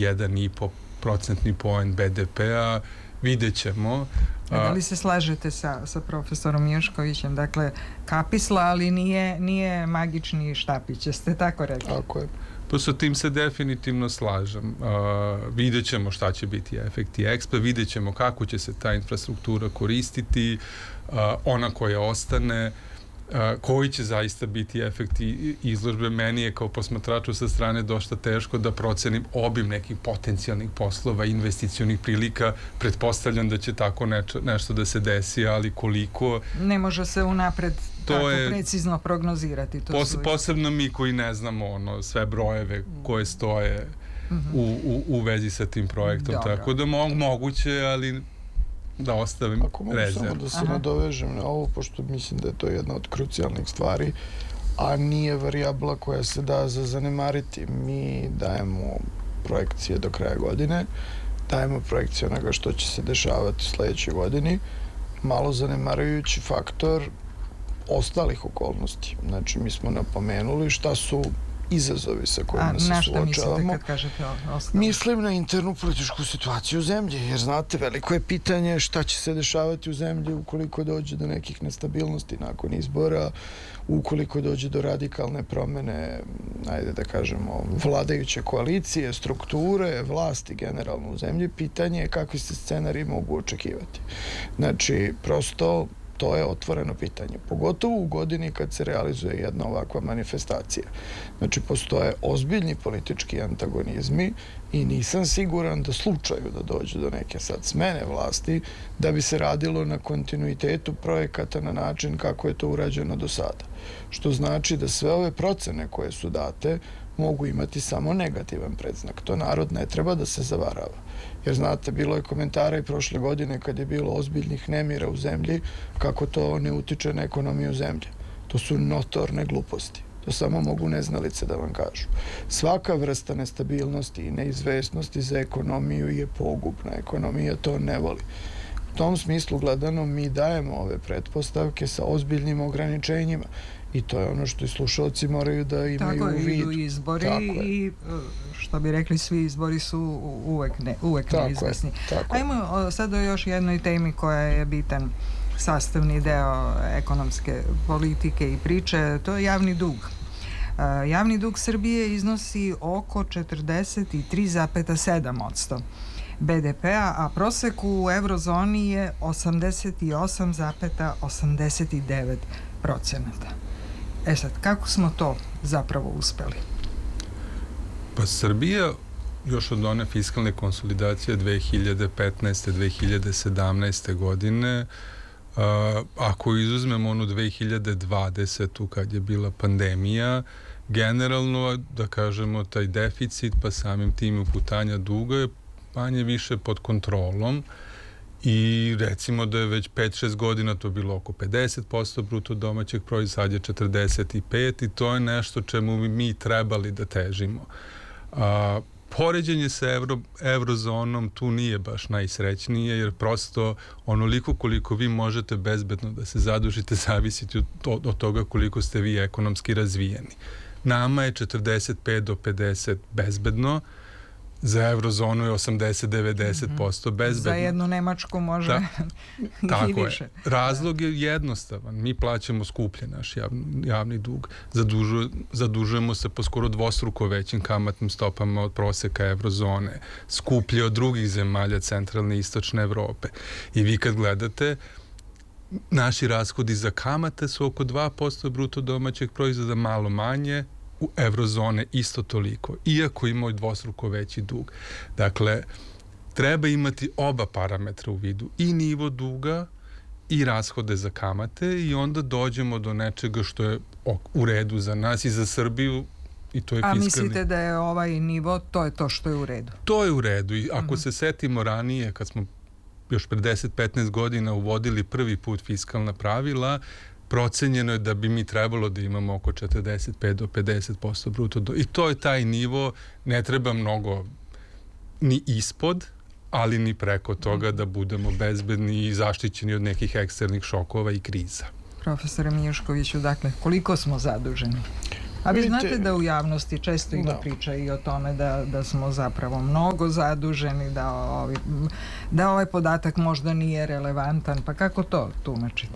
1,5 procentni poen BDP-a, vidjet ćemo. Da li se slažete sa profesorom Miškovićem? Dakle, kapisla, ali nije magični štapić, jeste tako rekli? Tako je. Pa sa tim se definitivno slažem. Vidjet ćemo šta će biti efekti EXPO, vidjet ćemo kako će se ta infrastruktura koristiti, ona koja ostane, koji će zaista biti efekti izložbe. Meni je kao posmatraču sa strane dosta teško da procenim obim nekih potencijalnih poslova, investicionih prilika. Pretpostavljam da će tako nešto da se desi, ali koliko... Ne može se unapred tako precizno prognozirati. Posebno mi koji ne znamo sve brojeve koje stoje u vezi sa tim projektom. Dobro. Tako da moguće, ali da ostavim rezervu. Ako mogu samo da se nadovežem na ovo, pošto mislim da je to jedna od krucijalnih stvari, a nije varijabla koja se da zanemariti. Mi dajemo projekcije do kraja godine, dajemo projekcije onoga što će se dešavati u sledećoj godini, malo zanemarujući faktor ostalih okolnosti. Znači, mi smo napomenuli šta su izazovi sa kojima se suočavamo. Na šta mislite kad kažete ostalo? Mislim na internu političku situaciju u zemlji, jer znate, veliko je pitanje šta će se dešavati u zemlji ukoliko dođe do nekih nestabilnosti nakon izbora, ukoliko dođe do radikalne promene, ajde da kažemo, vladajuće koalicije, strukture, vlasti generalno u zemlji. Pitanje je kakvi se scenariji mogu očekivati. Znači, prosto to je otvoreno pitanje, pogotovo u godini kad se realizuje jedna ovakva manifestacija. Znači, postoje ozbiljni politički antagonizmi i nisam siguran da slučaju da dođe do neke sad smene vlasti, da bi se radilo na kontinuitetu projekata na način kako je to urađeno do sada. Što znači da sve ove procene koje su date mogu imati samo negativan predznak. To narod ne treba da se zavarava. Jer znate, bilo je komentara i prošle godine kad je bilo ozbiljnih nemira u zemlji, kako to ne utiče na ekonomiju zemlje. To su notorne gluposti. To samo mogu neznalice da vam kažu. Svaka vrsta nestabilnosti i neizvesnosti za ekonomiju je pogubna. Ekonomija to ne voli. U tom smislu gledano mi dajemo ove pretpostavke sa ozbiljnim ograničenjima. I to je ono što i slušalci moraju da imaju u vidu. Tako, idu izbori i što bi rekli, svi izbori su uvek neizvesni. Ajmo sad o još jednoj temi koja je bitan sastavni deo ekonomske politike i priče, to je javni dug. Javni dug Srbije iznosi oko 43,7% BDP-a, a prosek u eurozoni je 88,89%. Sad, kako smo to zapravo uspeli? Pa Srbija još od one fiskalne konsolidacije 2015-2017. godine, ako izuzmemo onu 2020. kad je bila pandemija, generalno, da kažemo, taj deficit, pa samim tim uputanja duga je manje više pod kontrolom i recimo da je već 5-6 godina to bilo oko 50% bruto domaćeg proizvoda, sad je 45% i to je nešto čemu mi trebali da težimo. Poređenje sa eurozonom tu nije baš najsrećnije, jer prosto onoliko koliko vi možete bezbedno da se zadužite zavisiti od toga koliko ste vi ekonomski razvijeni. Nama je 45 do 50 bezbedno, za eurozonu je 80-90% bezbedno. Za jednu Nemačku može i više. Razlog je jednostavan. Mi plaćamo skuplje naš javni dug. Zadužujemo se po skoro dvostruko većim kamatnim stopama od proseka eurozone. Skuplje od drugih zemalja centralne i istočne Evrope. I vi kad gledate, naši rashodi za kamate su oko 2% bruto domaćeg proizvoda, malo manje, u eurozone isto toliko, iako imaju dvostruko veći dug. Dakle, treba imati oba parametra u vidu, i nivo duga i rashode za kamate, i onda dođemo do nečega što je u redu za nas i za Srbiju, i to je fiskalni. A mislite da je ovaj nivo, to je to što je u redu? To je u redu, i ako se setimo ranije, kad smo još pre 10-15 godina uvodili prvi put fiskalna pravila, procenjeno je da bi mi trebalo da imamo oko 45 do 50% bruto. I to je taj nivo, ne treba mnogo ni ispod, ali ni preko toga da budemo bezbedni i zaštićeni od nekih eksternih šokova i kriza. Profesore Miškoviću, dakle, koliko smo zaduženi? A vi znate da u javnosti često ima priča i o tome da smo zapravo mnogo zaduženi, da ovaj podatak možda nije relevantan, pa kako to tumačite?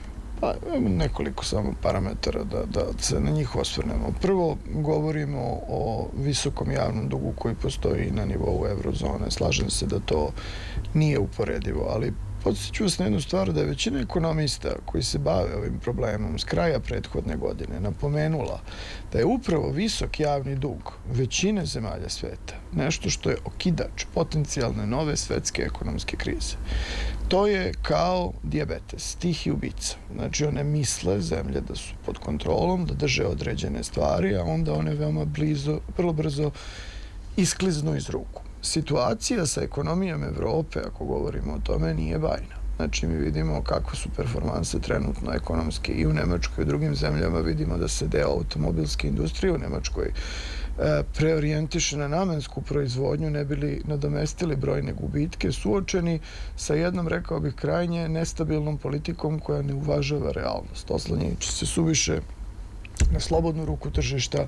Pa imamo nekoliko samo parametara da se na njih osvrnemo. Prvo, govorimo o visokom javnom dugu koji postoji na nivou eurozone. Slažem se da to nije uporedivo, ali podsjeću vas na jednu stvar, da je većina ekonomista koji se bave ovim problemom s kraja prethodne godine napomenula da je upravo visok javni dug većine zemalja sveta nešto što je okidač potencijalne nove svetske ekonomske krize. To je kao dijabetes, tihi ubica. Znači, one misle, zemlje, da su pod kontrolom, da drže određene stvari, a onda one veoma vrlo brzo iskliznu iz ruku. Situacija sa ekonomijom Evrope, ako govorimo o tome, nije bajna. Znači, mi vidimo kakve su performanse trenutno ekonomske i u Nemačkoj i u drugim zemljama. Vidimo da se deo automobilske industrije u Nemačkoj preorijentiše na namensku proizvodnju, ne bili nadomestili brojne gubitke, suočeni sa jednom, rekao bih, krajnje nestabilnom politikom koja ne uvažava realnost, oslanjajući se suviše na slobodnu ruku tržišta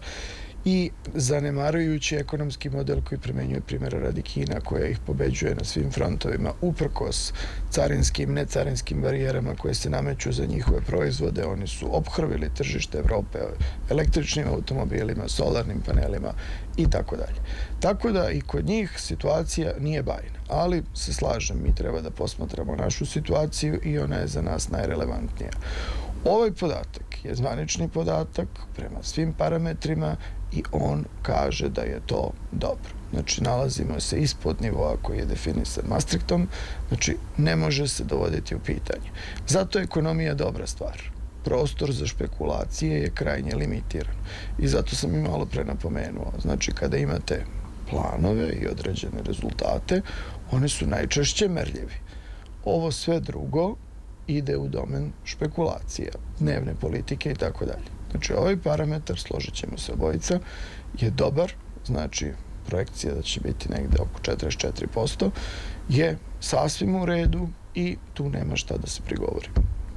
i zanemarujući ekonomski model koji primenjuje, primjera radi, Kina, koja ih pobeđuje na svim frontovima, uprkos carinskim, necarinskim barijerama koje se nameću za njihove proizvode. Oni su ophrvili tržište Evrope električnim automobilima, solarnim panelima i tako dalje. Tako da i kod njih situacija nije bajna, ali se slažem, mi treba da posmatramo našu situaciju i ona je za nas najrelevantnija. Ovaj podatak je zvanični podatak prema svim parametrima i on kaže da je to dobro. Znači, nalazimo se ispod nivoa koji je definisan Maastrichtom, znači ne može se dovoditi u pitanje. Zato je ekonomija dobra stvar. Prostor za špekulacije je krajnje limitiran. I zato sam i malo pre napomenuo. Znači, kada imate planove i određene rezultate, one su najčešće merljivi. Ovo sve drugo ide u domen špekulacija, dnevne politike i tako dalje. Znači, ovaj parametar, složit ćemo se obojica, je dobar, znači projekcija da će biti negde oko 44%, je sasvim u redu i tu nema šta da se prigovori.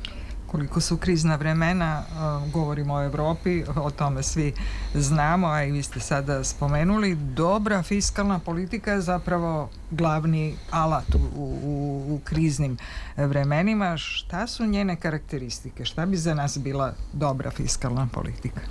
Koliko su krizna vremena, govorimo o Evropi, o tome svi znamo, a i vi ste sada spomenuli, dobra fiskalna politika je zapravo glavni alat u kriznim vremenima. Šta su njene karakteristike? Šta bi za nas bila dobra fiskalna politika?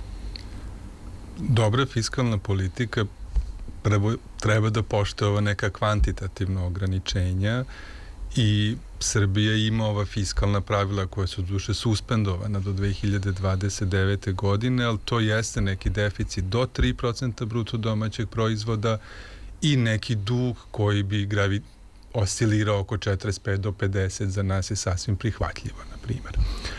Dobra fiskalna politika treba da poštuje neka kvantitativna ograničenja i Srbija ima ova fiskalna pravila koja su duše suspendovana do 2029. godine, ali to jeste neki deficit do 3% bruto domaćeg proizvoda i neki dug koji bi oscilirao oko 45 do 50, za nas je sasvim prihvatljivo, na primjer.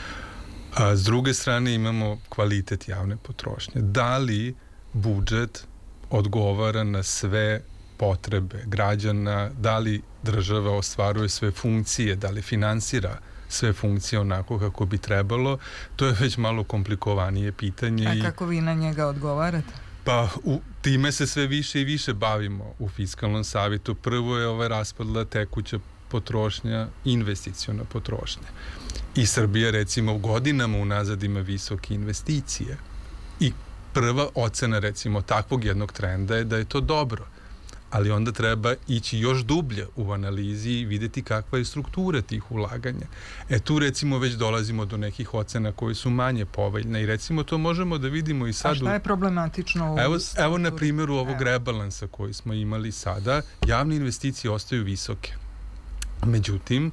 A s druge strane imamo kvalitet javne potrošnje. Da li budžet odgovara na sve potrebe građana, da li država ostvaruje sve funkcije, da li finansira sve funkcije onako kako bi trebalo, to je već malo komplikovanije pitanje. A kako vi na njega odgovarate? Pa time se sve više i više bavimo u Fiskalnom savjetu. Prvo je ova raspodela tekuća potrošnja, investiciona potrošnja. I Srbija, recimo, godinama unazad ima visoke investicije. I prva ocena, recimo, takvog jednog trenda je da je to dobro. Ali onda treba ići još dublje u analizi i vidjeti kakva je struktura tih ulaganja. Tu recimo već dolazimo do nekih ocena koje su manje povoljne i recimo to možemo da vidimo i sad. A šta je problematično? Evo na primjeru ovog rebalansa koji smo imali sada, javne investicije ostaju visoke. Međutim,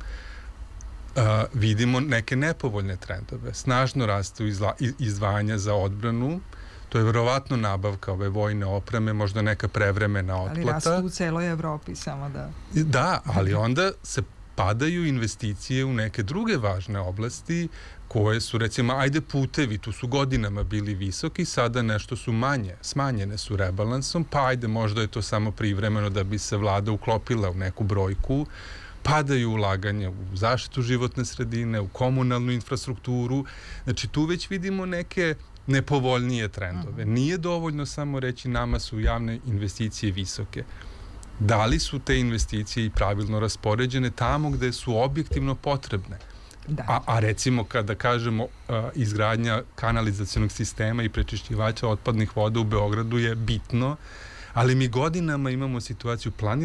vidimo neke nepovoljne trendove. Snažno rastu izdvajanja za odbranu. To je verovatno nabavka ove vojne opreme, možda neka prevremena otplata. Ali rastu u celoj Evropi, samo da... Da, ali onda se padaju investicije u neke druge važne oblasti koje su, recimo, putevi, tu su godinama bili visoki, sada nešto su manje, smanjene su rebalansom, pa možda je to samo privremeno da bi se vlada uklopila u neku brojku. Padaju ulaganja u zaštitu životne sredine, u komunalnu infrastrukturu. Znači, tu već vidimo neke nepovoljnije trendove. Nije dovoljno samo reći nama su javne investicije visoke. Da li su te investicije i pravilno raspoređene tamo gde su objektivno potrebne? A recimo kada kažemo izgradnja kanalizacionog sistema i prečišćivača otpadnih voda u Beogradu je bitno, ali mi godinama imamo situaciju planiranja